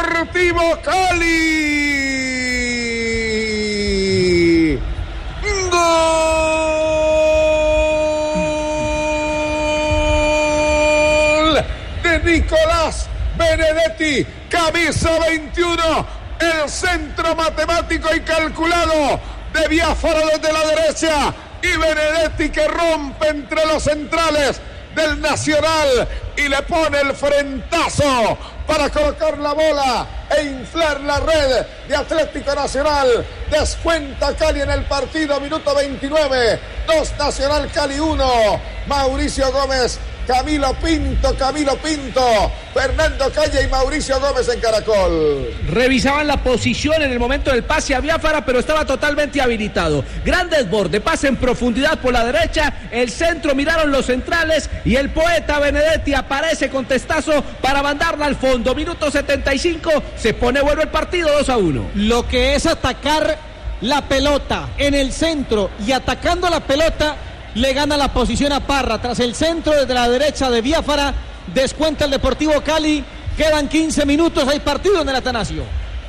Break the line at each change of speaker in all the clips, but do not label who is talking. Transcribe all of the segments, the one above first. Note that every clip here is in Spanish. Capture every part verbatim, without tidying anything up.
Deportivo Cali. Gol de Nicolás Benedetti, camisa veintiuno, el centro matemático y calculado de Biafara desde la derecha, y Benedetti que rompe entre los centrales del Nacional y le pone el frentazo para colocar la bola e inflar la red de Atlético Nacional. Descuenta Cali en el partido, minuto veintinueve, dos Nacional Cali uno. Mauricio Gómez, Camilo Pinto, Camilo Pinto, Fernando Calle y Mauricio Gómez en Caracol.
Revisaban la posición en el momento del pase a Biafara, pero estaba totalmente habilitado. Gran desborde, pase en profundidad por la derecha, el centro, miraron los centrales y el poeta Benedetti aparece con testazo para mandarla al fondo. Minuto setenta y cinco, se pone bueno el partido, dos a uno.
Lo que es atacar la pelota en el centro y atacando la pelota, le gana la posición a Parra. Tras el centro desde la derecha de Biafara, descuenta el Deportivo Cali. Quedan quince minutos, hay partido en el Atanasio.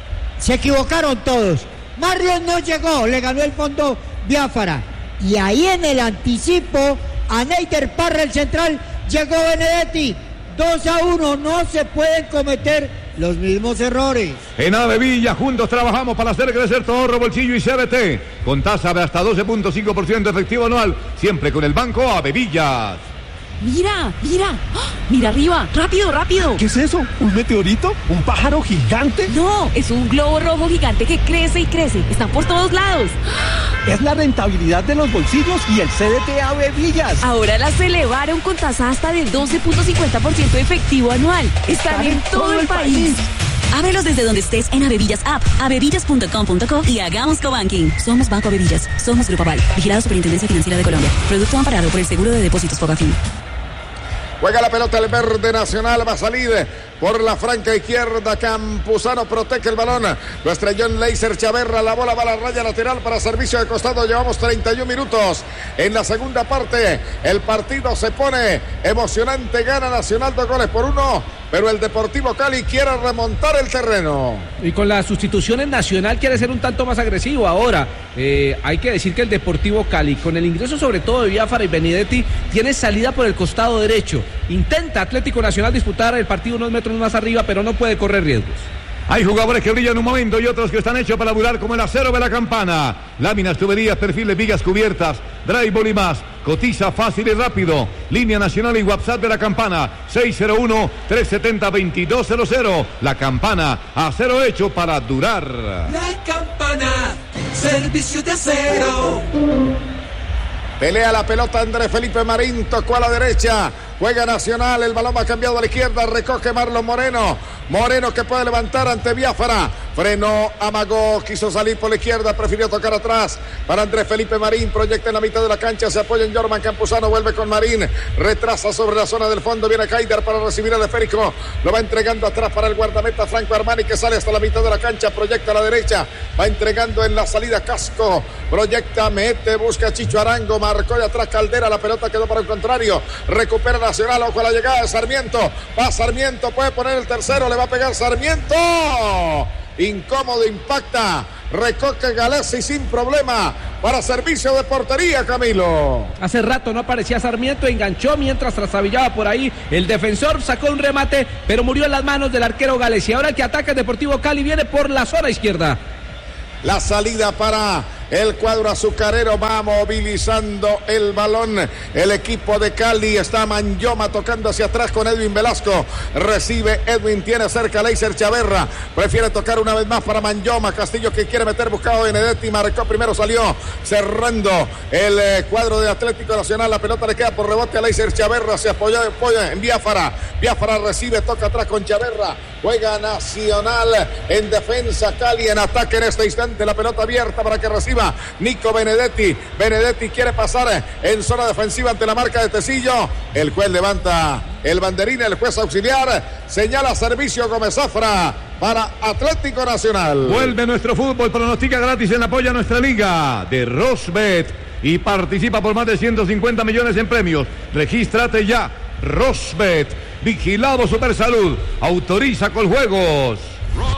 Se equivocaron todos. Marriott no llegó, le ganó el fondo Biafara. Y ahí en el anticipo, a Neider Parra, el central, llegó Benedetti. dos a uno, no se pueden cometer los mismos errores.
En Avevilla juntos trabajamos para hacer crecer tu ahorro, bolsillo y C B T con tasa de hasta doce punto cinco por ciento efectivo anual, siempre con el banco Avevillas.
Mira, mira, ¡oh! Mira arriba, rápido, rápido.
¿Qué es eso? ¿Un meteorito? ¿Un pájaro gigante?
No, es un globo rojo gigante que crece y crece. Están por todos lados.
Es la rentabilidad de los bolsillos y el C D T Avevillas.
Ahora las elevaron con tasa hasta del doce punto cincuenta por ciento efectivo anual. Están, Están en, en todo, todo el país. país.
Ábrelos desde donde estés en Avevillas App, avevillas punto com punto co y hagamos cobanking. Somos Banco Avevillas, somos Grupo Aval, vigilado Superintendencia Financiera de Colombia. Producto amparado por el Seguro de Depósitos Fogafín.
Juega la pelota el verde Nacional, va a salir por la franca izquierda. Campuzano protege el balón. Lo estrelló en Leiser Chaverra. La bola va a la raya lateral para servicio de costado. Llevamos treinta y un minutos en la segunda parte. El partido se pone emocionante. Gana Nacional dos goles por uno. Pero el Deportivo Cali quiere remontar el terreno.
Y con la sustitución en Nacional quiere ser un tanto más agresivo. Ahora, eh, hay que decir que el Deportivo Cali, con el ingreso sobre todo de Biafara y Benedetti, tiene salida por el costado derecho. Intenta Atlético Nacional disputar el partido unos metros más arriba, pero no puede correr riesgos.
Hay jugadores que brillan un momento y otros que están hechos para durar, como el acero de la Campana. Láminas, tuberías, perfiles, vigas cubiertas, drywall y más. Cotiza fácil y rápido. Línea nacional y WhatsApp de la Campana, seis cero uno, tres siete cero, dos dos cero cero. La Campana, acero hecho para durar.
La Campana, servicio de acero.
Pelea la pelota Andrés Felipe Marín, tocó a la derecha. Juega Nacional, el balón va cambiado a la izquierda, recoge Marlon Moreno. Moreno que puede levantar ante Biafara. Frenó, amagó, quiso salir por la izquierda, prefirió tocar atrás para Andrés Felipe Marín. Proyecta en la mitad de la cancha, se apoya en Jorman Campuzano, vuelve con Marín. Retrasa sobre la zona del fondo, viene Haider para recibir el esférico. Lo va entregando atrás para el guardameta Franco Armani, que sale hasta la mitad de la cancha, proyecta a la derecha. Va entregando en la salida Casco. Proyecta, mete, busca Chicho Arango, marcó de atrás Caldera, la pelota quedó para el contrario. Recupera Nacional, ojo a la llegada de Sarmiento. Va Sarmiento, puede poner el tercero, le va a pegar Sarmiento. Incómodo, impacta. Recoge Galesi sin problema para servicio de portería, Camilo.
Hace rato no aparecía Sarmiento, enganchó mientras trastabillaba por ahí. El defensor sacó un remate, pero murió en las manos del arquero Galesi. Ahora el que ataca el Deportivo Cali viene por la zona izquierda.
La salida para el cuadro azucarero, va movilizando el balón. El equipo de Cali, está Manyoma tocando hacia atrás con Edwin Velasco. Recibe Edwin, tiene cerca a Leiser Chaverra. Prefiere tocar una vez más para Manyoma. Castillo que quiere meter, buscado Benedetti. Marcó primero, salió cerrando el eh, cuadro de Atlético Nacional. La pelota le queda por rebote a Leiser Chaverra. Se apoya, apoya en Biafara. Biafara recibe, toca atrás con Chaverra. Juega Nacional en defensa, Cali en ataque en este instante. La pelota abierta para que reciba Nico Benedetti. Benedetti quiere pasar en zona defensiva ante la marca de Tecillo. El juez levanta el banderín, el juez auxiliar señala servicio Gómez Zafra para Atlético Nacional.
Vuelve nuestro fútbol, pronostica gratis en apoyo a nuestra liga de Rosbet y participa por más de ciento cincuenta millones en premios. Regístrate ya. Rosbet, vigilado Supersalud, autoriza Coljuegos.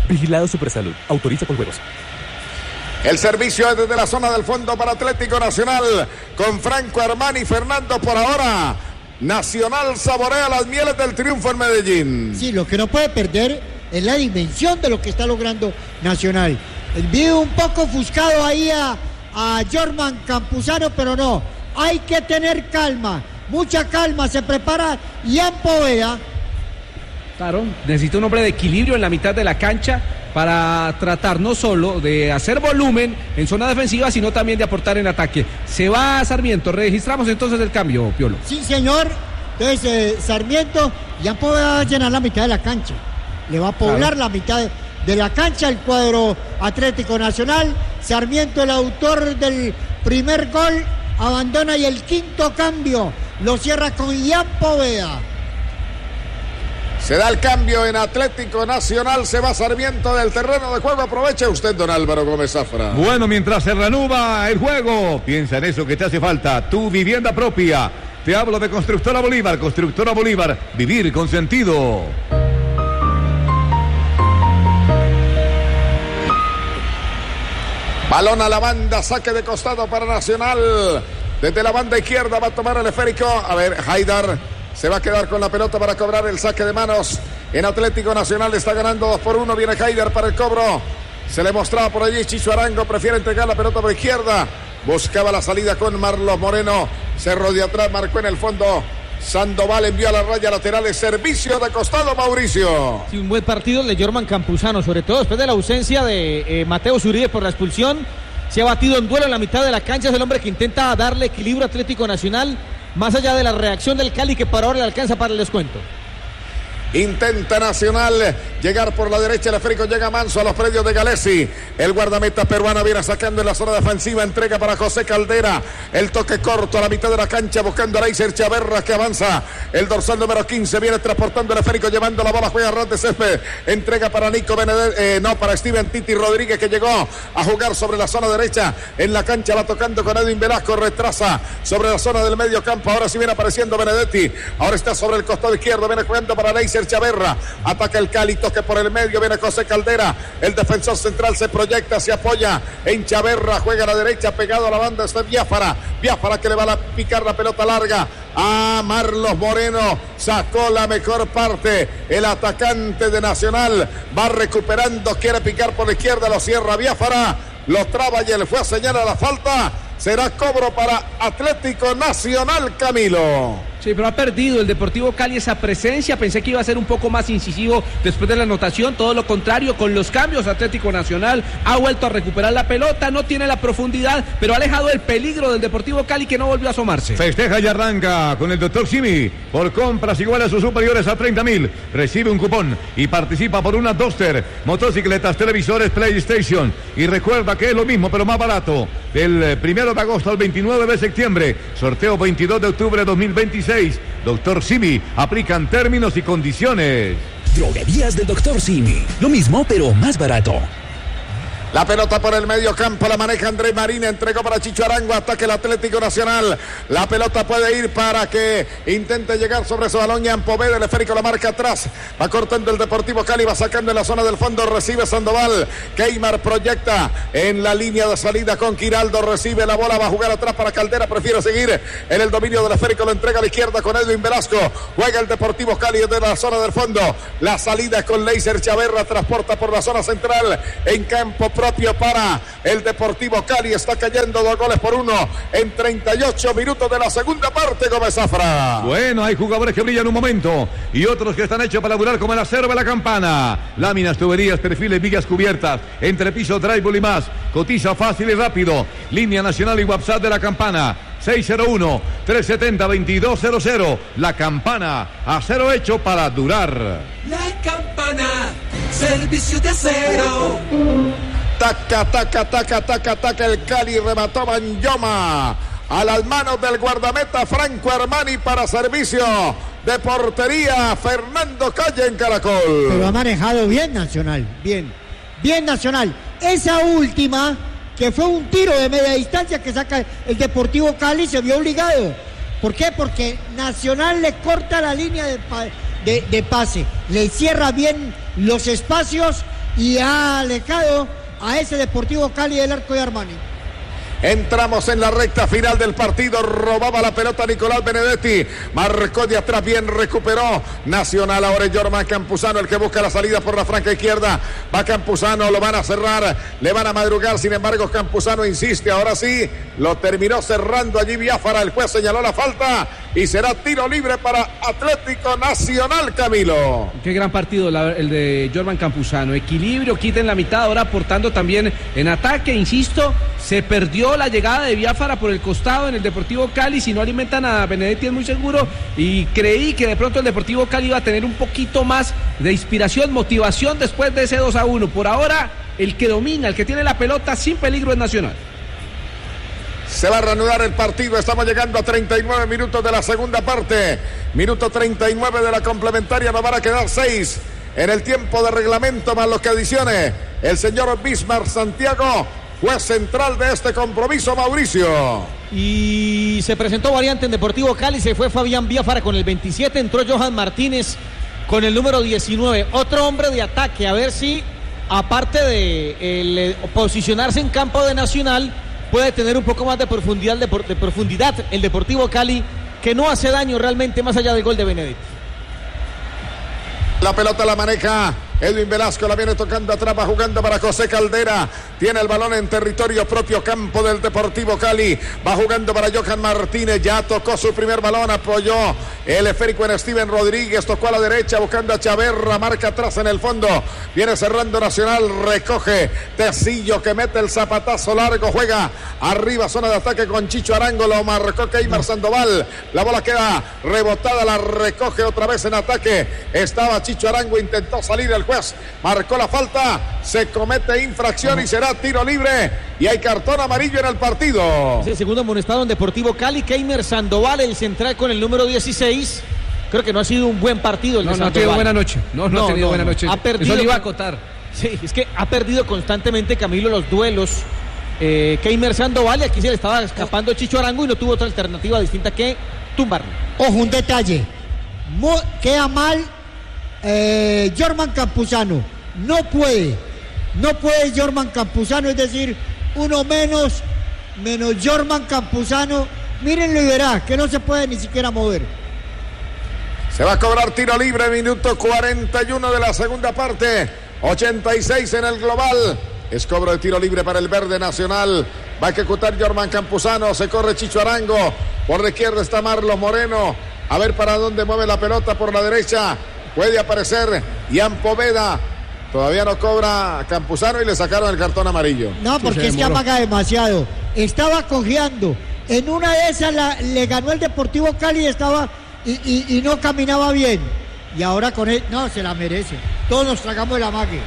Vigilado Supersalud. Autoriza con juegos.
El servicio es desde la zona del fondo para Atlético Nacional con Franco Armani. Fernando, por ahora Nacional saborea las mieles del triunfo en Medellín.
Sí, lo que no puede perder es la dimensión de lo que está logrando Nacional. Vi un poco ofuscado ahí a, a Jorman Campuzano, pero no, hay que tener calma, mucha calma. Se prepara Ian Poveda.
Claro, necesita un hombre de equilibrio en la mitad de la cancha para tratar no solo de hacer volumen en zona defensiva, sino también de aportar en ataque. Se va Sarmiento. Registramos entonces el cambio, Piolo.
Sí, señor. Entonces, eh, Sarmiento ya puede llenar la mitad de la cancha. Le va a poblar claro. la mitad de, de la cancha el cuadro Atlético Nacional. Sarmiento, el autor del primer gol, abandona y el quinto cambio lo cierra con Ian Poveda.
Se da el cambio en Atlético Nacional, se va Sarmiento del terreno de juego. Aproveche usted, don Álvaro Gómez Zafra.
Bueno, mientras se reanuda el juego, piensa en eso que te hace falta, tu vivienda propia. Te hablo de Constructora Bolívar, Constructora Bolívar, vivir con sentido.
Balón a la banda, saque de costado para Nacional. Desde la banda izquierda va a tomar el esférico. A ver, Haidar se va a quedar con la pelota para cobrar el saque de manos. En Atlético Nacional está ganando dos por uno. Viene Haidar para el cobro. Se le mostraba por allí Chicho Arango. Prefiere entregar la pelota por izquierda. Buscaba la salida con Marlos Moreno. Cerro de atrás, marcó en el fondo. Sandoval envió a la raya lateral. Servicio de costado, Mauricio.
Sí, un buen partido el de Jorman Campuzano, sobre todo después de la ausencia de eh, Mateo Zuribe por la expulsión. Se ha batido en duelo en la mitad de la cancha. Es el hombre que intenta darle equilibrio a Atlético Nacional, más allá de la reacción del Cali, que por ahora le alcanza para el descuento.
Intenta Nacional llegar por la derecha, el esférico llega Manso a los predios de Galesi. El guardameta peruano viene sacando en la zona defensiva, entrega para José Caldera. El toque corto a la mitad de la cancha buscando a Leiser Chaverra que avanza. El dorsal número quince viene transportando el esférico, llevando la bola, juega ras de césped. Entrega para Nico Benedet, eh, no, para Steven Titi Rodríguez, que llegó a jugar sobre la zona derecha. En la cancha va tocando con Edwin Velasco, retrasa sobre la zona del medio campo. Ahora sí viene apareciendo Benedetti. Ahora está sobre el costado izquierdo, viene jugando para Leiser Chaverra, ataca el Cali, toque por el medio, viene José Caldera, el defensor central se proyecta, se apoya en Chaverra, juega a la derecha, pegado a la banda está Biafara, Biafara que le va a picar la pelota larga a Marlos Moreno, sacó la mejor parte, el atacante de Nacional, va recuperando, quiere picar por la izquierda, lo cierra Biafara, lo traba y él fue a señalar la falta. Será cobro para Atlético Nacional, Camilo.
Sí, pero ha perdido el Deportivo Cali esa presencia. Pensé que iba a ser un poco más incisivo después de la anotación. Todo lo contrario, con los cambios Atlético Nacional ha vuelto a recuperar la pelota. No tiene la profundidad, pero ha alejado el peligro del Deportivo Cali, que no volvió a asomarse.
Festeja y arranca con el doctor Simi. Por compras iguales a sus superiores a treinta mil. Recibe un cupón y participa por una Duster, motocicletas, televisores, PlayStation. Y recuerda que es lo mismo, pero más barato. Del primero de agosto al veintinueve de septiembre. Sorteo veintidós de octubre de dos mil veintiséis. Doctor Simi, aplican términos y condiciones.
Droguerías del Doctor Simi. Lo mismo, pero más barato.
La pelota por el medio campo, la maneja Andrés Marín, entregó para Chicho Arango, ataque el Atlético Nacional. La pelota puede ir para que intente llegar sobre su balón. Ian Poveda, el esférico la marca atrás. Va cortando el Deportivo Cali, va sacando en la zona del fondo, recibe Sandoval. Keimar proyecta en la línea de salida con Quiraldo, recibe la bola, va a jugar atrás para Caldera, prefiere seguir en el dominio del esférico, lo entrega a la izquierda con Edwin Velasco. Juega el Deportivo Cali desde la zona del fondo. La salida con Leiser Chaverra, transporta por la zona central en campo propio para el Deportivo Cali. Está cayendo dos goles por uno en treinta y ocho minutos de la segunda parte, Gómez Zafra.
Bueno, hay jugadores que brillan un momento y otros que están hechos para durar como el acero de la campana. Láminas, tuberías, perfiles, vigas cubiertas, entrepiso, drywall y más. Cotiza fácil y rápido. Línea nacional y WhatsApp de la campana. seis cero uno, tres siete cero, dos dos cero cero. La Campana, acero hecho para durar.
La Campana, servicio de acero.
Taca, taca, taca, taca, taca, el Cali remató Banyoma a las manos del guardameta Franco Armani para servicio de portería Fernando Calle en Caracol.
Pero ha manejado bien Nacional, bien, bien Nacional. Esa última, que fue un tiro de media distancia que saca el Deportivo Cali, se vio obligado. ¿Por qué? Porque Nacional le corta la línea de, de, de pase, le cierra bien los espacios y ha alejado a ese Deportivo Cali del arco de Armani.
Entramos en la recta final del partido. Robaba la pelota Nicolás Benedetti. Marcó de atrás, bien recuperó Nacional. Ahora es Jorman Campuzano el que busca la salida por la franca izquierda. Va Campuzano, lo van a cerrar, le van a madrugar. Sin embargo, Campuzano insiste. Ahora sí, lo terminó cerrando allí Biafara. El juez señaló la falta y será tiro libre para Atlético Nacional, Camilo.
Qué gran partido la, el de Jorman Campuzano. Equilibrio, quita en la mitad, ahora aportando también en ataque. Insisto, se perdió la llegada de Biafara por el costado en el Deportivo Cali. Si no alimentan a Benedetti es muy seguro, y creí que de pronto el Deportivo Cali iba a tener un poquito más de inspiración, motivación después de ese dos a uno. Por ahora el que domina, el que tiene la pelota sin peligro es Nacional.
Se va a reanudar el partido. Estamos llegando a treinta y nueve minutos de la segunda parte. Minuto treinta y nueve de la complementaria. Nos van a quedar seis en el tiempo de reglamento, más los que adicione el señor Bismar Santiago, juez central de este compromiso, Mauricio.
Y se presentó variante en Deportivo Cali. Se fue Fabián Biafara con el veintisiete. Entró Johan Martínez con el número diecinueve. Otro hombre de ataque. A ver si, aparte de el, posicionarse en campo de Nacional, puede tener un poco más de profundidad, de, de profundidad el Deportivo Cali, que no hace daño realmente más allá del gol de Benedetti.
La pelota la maneja Edwin Velasco, la viene tocando atrás, va jugando para José Caldera, tiene el balón en territorio propio, campo del Deportivo Cali, va jugando para Johan Martínez, ya tocó su primer balón, apoyó el esférico en Steven Rodríguez, tocó a la derecha buscando a Chaverra, marca atrás en el fondo, viene cerrando Nacional, recoge Tecillo que mete el zapatazo largo, juega arriba, zona de ataque con Chicho Arango, lo marcó Keimar Sandoval, la bola queda rebotada, la recoge otra vez en ataque, estaba Chicho Arango, intentó salir el juez, marcó la falta, se comete infracción y será tiro libre y hay cartón amarillo en el partido.
Es el segundo amonestado en Deportivo Cali, Keimar Sandoval, el central con el número dieciséis. Creo que no ha sido un buen partido el
no,
de
no
Sandoval.
No ha tenido buena noche. No, no, no ha tenido no, buena noche.
Ha perdido.
Eso le iba a acotar.
Sí, es que ha perdido constantemente, Camilo, los duelos. Eh, Keimar Sandoval, y aquí se le estaba escapando Chicho Arango y no tuvo otra alternativa distinta que tumbarlo.
Ojo, un detalle. Mo- queda mal eh, Jorman Campuzano. No puede. No puede Jorman Campuzano, es decir, uno menos, menos Jorman Campuzano. Mírenlo y verá que no se puede ni siquiera mover.
Se va a cobrar tiro libre, minuto cuarenta y uno de la segunda parte, ochenta y seis en el global. Es cobro de tiro libre para el Verde Nacional. Va a ejecutar Jorman Campuzano, se corre Chicho Arango. Por la izquierda está Marlos Moreno. A ver para dónde mueve la pelota por la derecha. Puede aparecer Ian Poveda. Todavía no cobra Campuzano y le sacaron el cartón amarillo.
No, porque es que amaga demasiado. Estaba cojeando. En una de esas la, le ganó el Deportivo Cali y estaba y, y, y no caminaba bien. Y ahora con él, no, se la merece. Todos nos tragamos el amague.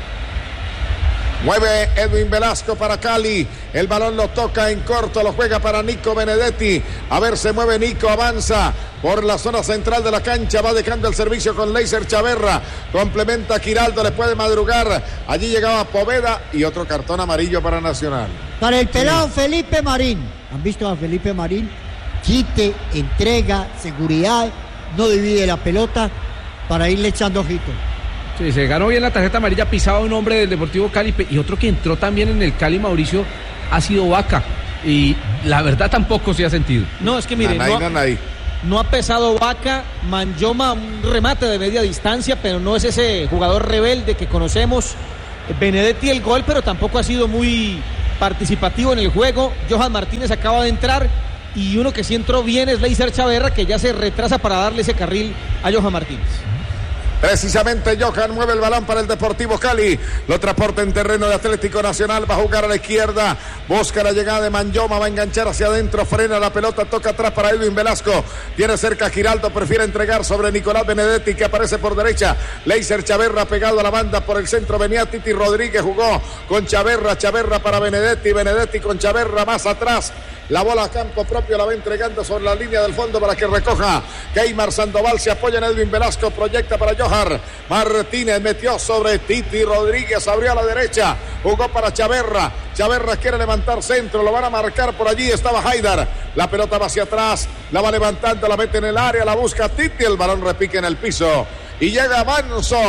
Mueve Edwin Velasco para Cali. El balón lo toca en corto, lo juega para Nico Benedetti. A ver, se mueve Nico, avanza por la zona central de la cancha. Va dejando el servicio con Leiser Chaverra. Complementa a Giraldo, le puede madrugar. Allí llegaba Poveda y otro cartón amarillo para Nacional.
Para el pelado sí. Felipe Marín. ¿Han visto a Felipe Marín? Quite, entrega, seguridad, no divide la pelota para irle echando ojito.
Sí, se ganó bien la tarjeta amarilla, pisaba un hombre del Deportivo Cali, y otro que entró también en el Cali, Mauricio, ha sido Vaca, y la verdad tampoco se ha sentido.
No, es que mire, no, no ha pesado Vaca, Manjoma un remate de media distancia, pero no es ese jugador rebelde que conocemos. Benedetti el gol, pero tampoco ha sido muy participativo en el juego. Johan Martínez acaba de entrar, y uno que sí entró bien es Leiser Chaverra, que ya se retrasa para darle ese carril a Johan Martínez.
Precisamente Johan mueve el balón para el Deportivo Cali, lo transporta en terreno de Atlético Nacional, va a jugar a la izquierda, busca la llegada de Manjoma, va a enganchar hacia adentro, frena la pelota, toca atrás para Edwin Velasco, tiene cerca a Giraldo, prefiere entregar sobre Nicolás Benedetti que aparece por derecha, Leiser Chaverra pegado a la banda por el centro, venía Titi Rodríguez, jugó con Chaverra, Chaverra para Benedetti, Benedetti con Chaverra más atrás, la bola a campo propio la va entregando sobre la línea del fondo para que recoja Keimar Sandoval, se apoya en Edwin Velasco, proyecta para Johan Martínez, metió sobre Titi Rodríguez, abrió a la derecha, jugó para Chaverra, Chaverra quiere levantar centro, lo van a marcar por allí, estaba Haidar, la pelota va hacia atrás, la va levantando, la mete en el área, la busca Titi, el balón repique en el piso y llega Manso,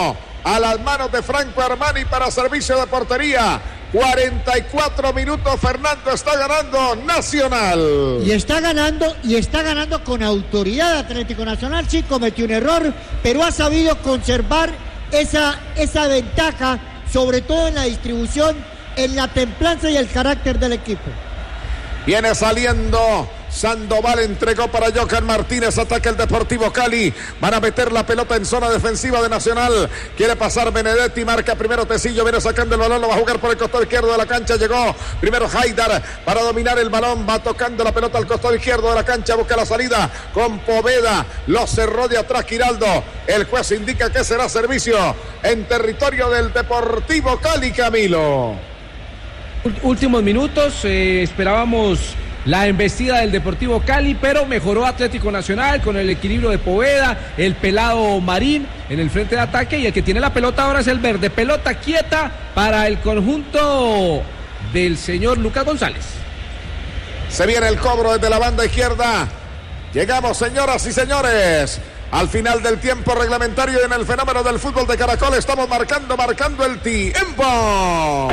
a las manos de Franco Armani para servicio de portería. cuarenta y cuatro minutos, Fernando, está ganando Nacional.
Y está ganando, y está ganando con autoridad. Atlético Nacional sí cometió un error, pero ha sabido conservar esa, esa ventaja, sobre todo en la distribución, en la templanza y el carácter del equipo.
Viene saliendo Sandoval, entregó para Johan Martínez, ataca el Deportivo Cali, van a meter la pelota en zona defensiva de Nacional, quiere pasar Benedetti, marca primero Tecillo, viene sacando el balón, lo va a jugar por el costado izquierdo de la cancha, llegó primero Haidar para dominar el balón, va tocando la pelota al costado izquierdo de la cancha, busca la salida con Poveda, lo cerró de atrás Giraldo, el juez indica que será servicio en territorio del Deportivo Cali, Camilo.
Últimos minutos, eh, esperábamos la embestida del Deportivo Cali, pero mejoró Atlético Nacional con el equilibrio de Poveda, el pelado Marín en el frente de ataque, y el que tiene la pelota ahora es el verde. Pelota quieta para el conjunto del señor Lucas González.
Se viene el cobro desde la banda izquierda. Llegamos, señoras y señores, al final del tiempo reglamentario y en el fenómeno del fútbol de Caracol. Estamos marcando, marcando el tiempo.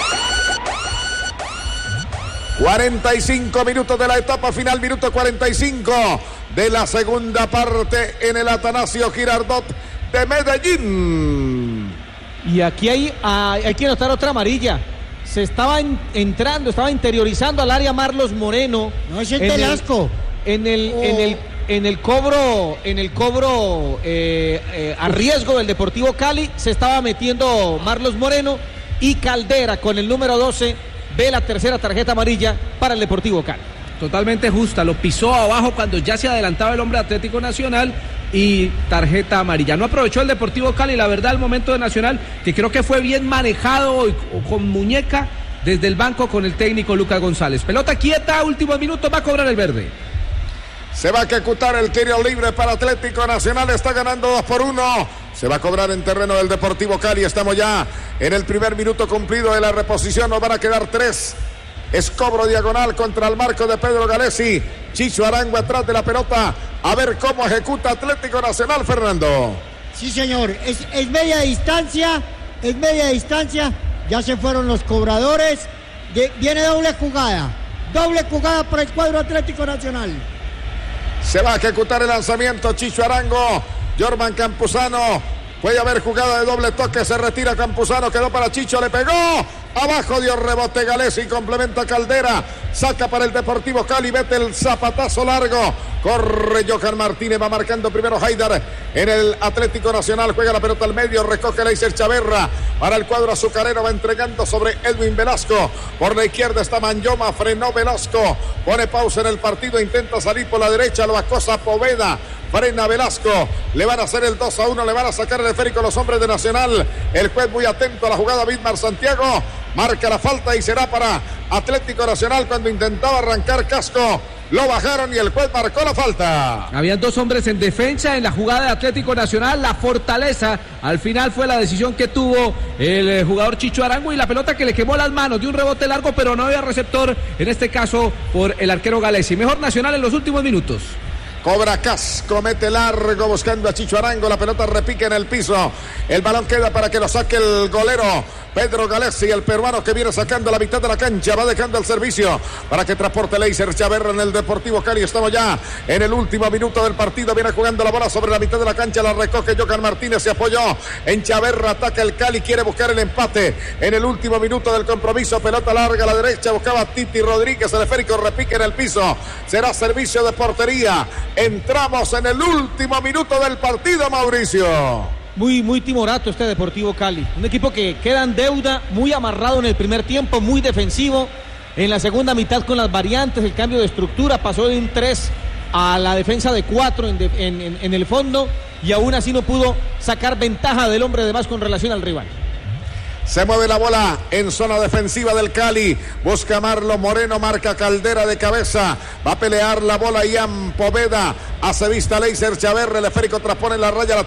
cuarenta y cinco minutos de la etapa final, minuto cuarenta y cinco de la segunda parte en el Atanasio Girardot de Medellín.
Y aquí hay, hay que notar otra amarilla. Se estaba en, entrando, estaba interiorizando al área Marlos Moreno.
No, es el Velasco.
En el,
oh.
en el, en el cobro, en el cobro eh, eh, a riesgo del Deportivo Cali, se estaba metiendo Marlos Moreno, y Caldera con el número doce ve la tercera tarjeta amarilla para el Deportivo Cali.
Totalmente justa, lo pisó abajo cuando ya se adelantaba el hombre Atlético Nacional, y tarjeta amarilla. No aprovechó el Deportivo Cali, la verdad, el momento de Nacional, que creo que fue bien manejado y, con muñeca desde el banco con el técnico Lucas González. Pelota quieta, últimos minutos, va a cobrar el verde.
Se va a ejecutar el tiro libre para Atlético Nacional, está ganando dos por uno. Se va a cobrar en terreno del Deportivo Cali. Estamos ya en el primer minuto cumplido de la reposición. Nos van a quedar tres. Es cobro diagonal contra el marco de Pedro Galesi. Chicho Arango atrás de la pelota. A ver cómo ejecuta Atlético Nacional, Fernando.
Sí, señor. Es, es media distancia. Es media distancia. Ya se fueron los cobradores. De, viene doble jugada. Doble jugada para el cuadro Atlético Nacional.
Se va a ejecutar el lanzamiento. Chicho Arango. Jorman Campuzano, puede haber jugada de doble toque, se retira Campuzano, quedó para Chicho, le pegó, abajo dio rebote Galesi, complementa Caldera, saca para el Deportivo Cali, mete el zapatazo largo, corre Johan Martínez, va marcando primero Haidar en el Atlético Nacional, juega la pelota al medio, recoge Leiser Chaverra, para el cuadro azucarero, va entregando sobre Edwin Velasco, por la izquierda está Manyoma, frenó Velasco, pone pausa en el partido, intenta salir por la derecha, lo acosa Poveda, frena Velasco, le van a hacer el dos a uno, le van a sacar el esférico los hombres de Nacional, el juez muy atento a la jugada, Vidmar Santiago, marca la falta y será para Atlético Nacional cuando intentaba arrancar Casco, lo bajaron y el juez marcó la falta.
Habían dos hombres en defensa en la jugada de Atlético Nacional, la fortaleza al final fue la decisión que tuvo el jugador Chicho Arango, y la pelota que le quemó las manos de un rebote largo, pero no había receptor, en este caso por el arquero Galesi. Mejor Nacional en los últimos minutos.
Cobra Casco, mete largo buscando a Chicho Arango, la pelota repica en el piso, el balón queda para que lo saque el golero Pedro Galesi, el peruano que viene sacando la mitad de la cancha, va dejando el servicio para que transporte Leiser Chaverra en el Deportivo Cali. Estamos ya en el último minuto del partido, viene jugando la bola sobre la mitad de la cancha, la recoge Johan Martínez, se apoyó en Chaverra, ataca el Cali, quiere buscar el empate en el último minuto del compromiso, pelota larga a la derecha, buscaba Titi Rodríguez, el esférico repica en el piso, será servicio de portería. Entramos en el último minuto del partido, Mauricio.
Muy, muy timorato este Deportivo Cali. Un equipo que queda en deuda, muy amarrado en el primer tiempo, muy defensivo. En la segunda mitad con las variantes, el cambio de estructura, pasó de un tres a la defensa de cuatro en, de, en, en, en el fondo, y aún así no pudo sacar ventaja del hombre de más con relación al rival.
Se mueve la bola en zona defensiva del Cali. Busca Marlon Moreno, marca Caldera de cabeza. Va a pelear la bola Ian Poveda. Hace vista Leiser Chaverra, el esférico transpone la raya. La